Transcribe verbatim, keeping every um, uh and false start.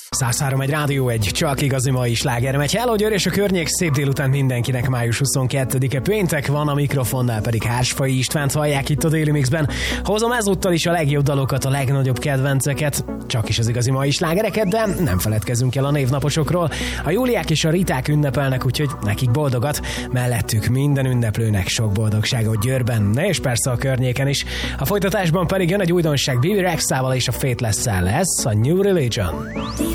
száz három egy rádió, egy csak igazi mai sláger megy. Hello Győr és a környék, szép délután mindenkinek. Május huszonkettedike péntek van, a mikrofonnál pedig Hársfai Istvánt hallják itt a Déli Mixben. Hozom ezúttal is a legjobb dalokat, a legnagyobb kedvenceket, csak is az igazi mai slágereket, de nem feledkezünk el a névnaposokról. A Júliák és a Riták ünnepelnek, úgyhogy nekik boldogat, mellettük minden ünneplőnek sok boldogságot Győrben, és persze a környéken is. A folytatásban pedig jön egy újdonság Bibi Rexával és a Faithless-szel, lesz a New Religion.